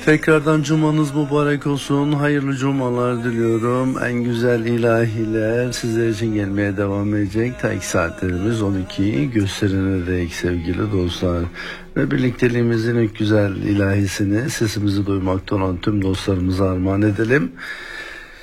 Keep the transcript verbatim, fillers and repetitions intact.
Tekrardan cumanız mübarek olsun. Hayırlı cumalar diliyorum. En güzel ilahiler sizler için gelmeye devam edecek. Ta iki saatlerimiz on ikiyi gösterene dek sevgili dostlar. Ve birlikteliğimizin ilk güzel ilahisini sesimizi duymakta olan tüm dostlarımıza armağan edelim.